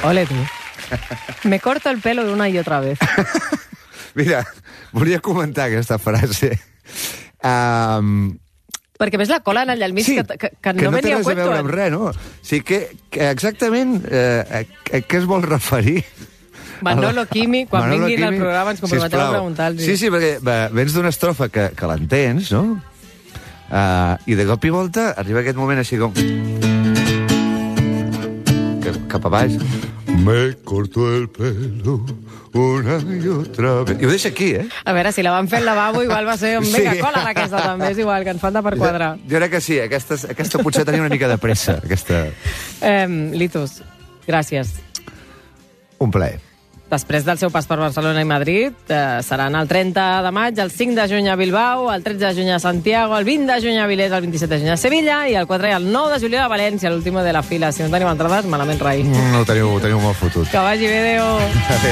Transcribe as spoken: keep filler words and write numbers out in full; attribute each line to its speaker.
Speaker 1: Ole, tu. Me corto el pelo de una y otra vez.
Speaker 2: Mira, volia comentar aquesta frase. Um,
Speaker 1: Perquè ves la cola allà al mig,
Speaker 2: sí,
Speaker 1: que, que, que,
Speaker 2: que
Speaker 1: no
Speaker 2: no té
Speaker 1: venia a
Speaker 2: res a
Speaker 1: cuento.
Speaker 2: veure amb res, no? O sigui, que, que exactament eh, a, a què es vol referir?
Speaker 1: Manolo Quimi, quan
Speaker 2: Manolo
Speaker 1: vinguin al
Speaker 2: Quimi,
Speaker 1: programa ens comprometem
Speaker 2: sisplau.
Speaker 1: a preguntar-los.
Speaker 2: Sí, sí, perquè va, vens d'una estrofa que, que l'entens, no? Uh, I de cop i volta arriba aquest moment així com... Que, cap a baix. Me corto el pelo una y otra vez. I ho deixa aquí, eh?
Speaker 1: A veure, si la van fer al lavabo, igual va ser un
Speaker 2: Sí.
Speaker 1: mega cola d'aquesta, també. És igual, que ens falta per quadrar.
Speaker 2: Jo, jo crec que sí, aquesta, aquesta potser tenia una mica de pressa, aquesta...
Speaker 1: Eh, Litus, gràcies.
Speaker 2: Un plaer.
Speaker 1: Després del seu pas per Barcelona i Madrid, eh, seran el trenta de maig, el cinc de juny a Bilbao, el tretze de juny a Santiago, el vint de juny a Vilés, el vint-i-set de juny a Sevilla i el quatre i el nou de juliol a València, l'últim de la fila. Si no teniu entrades, malament rai.
Speaker 2: No, ho teniu, ho teniu molt fotut.
Speaker 1: Que vagi bé, adéu.